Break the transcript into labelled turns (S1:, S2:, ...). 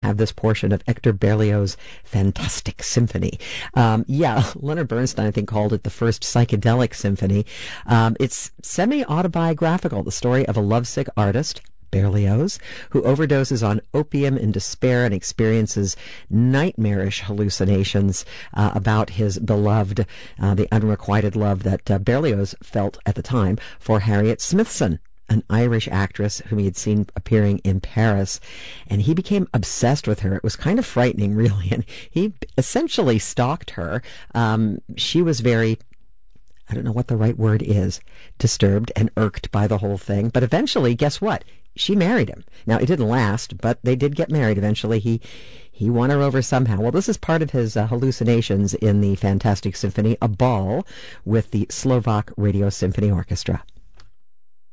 S1: have this portion of Hector Berlioz' Fantastic Symphony. Leonard Bernstein, I think, called it the first psychedelic symphony. It's semi-autobiographical, the story of a lovesick artist, Berlioz, who overdoses on opium in despair and experiences nightmarish hallucinations about his beloved, the unrequited love that Berlioz felt at the time for Harriet Smithson, an Irish actress whom he had seen appearing in Paris, and he became obsessed with her. It was kind of frightening, really, and he essentially stalked her. She was very, I don't know what the right word is, disturbed and irked by the whole thing, but eventually, guess what? She married him. Now, it didn't last, but they did get married eventually. He won her over somehow. Well, this is part of his hallucinations in the Fantastic Symphony, a ball with the Slovak Radio Symphony Orchestra.